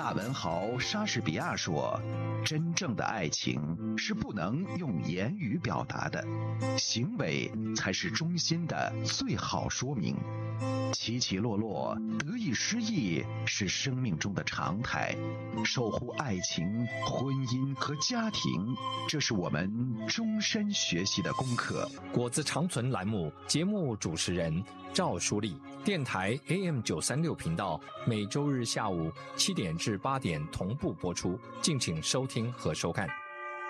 大文豪莎士比亚说：“真正的爱情是不能用言语表达的，行为才是衷心的最好说明。起起落落，得意失意是生命中的常态。守护爱情、婚姻和家庭，这是我们终身学习的功课。” 果子长存栏目节目主持人赵淑丽，电台 AM936频道，每周日下午7点至8点同步播出，敬请收听和收看。